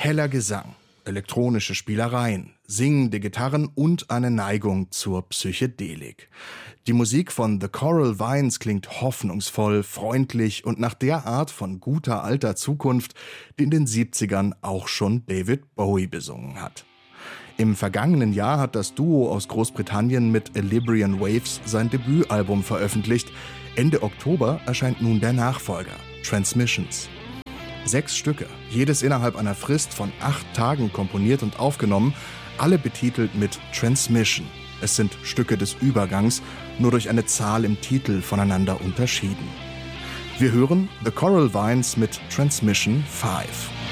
Heller Gesang, elektronische Spielereien, singende Gitarren und eine Neigung zur Psychedelik. Die Musik von The Coral Vines klingt hoffnungsvoll, freundlich und nach der Art von guter alter Zukunft, die in den 70ern auch schon David Bowie besungen hat. Im vergangenen Jahr hat das Duo aus Großbritannien mit Librian Waves sein Debütalbum veröffentlicht. Ende Oktober erscheint nun der Nachfolger, Transmissions. 6 Stücke, jedes innerhalb einer Frist von 8 Tagen komponiert und aufgenommen, alle betitelt mit Transmission. Es sind Stücke des Übergangs, nur durch eine Zahl im Titel voneinander unterschieden. Wir hören The Coral Vines mit Transmission 5.